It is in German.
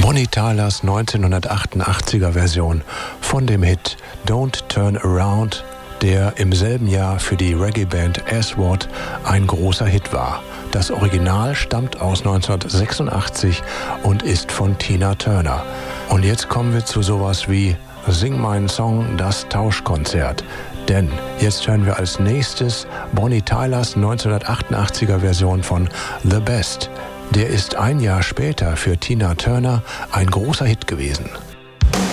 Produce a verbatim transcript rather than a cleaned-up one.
Bonnie Tylers neunzehnhundertachtundachtziger Version von dem Hit Don't Turn Around, der im selben Jahr für die Reggae-Band Aswad ein großer Hit war. Das Original stammt aus neunzehnhundertsechsundachtzig und ist von Tina Turner. Und jetzt kommen wir zu sowas wie Sing meinen Song, das Tauschkonzert. Denn jetzt hören wir als nächstes Bonnie Tylers neunzehnhundertachtundachtziger Version von The Best. Der ist ein Jahr später für Tina Turner ein großer Hit gewesen.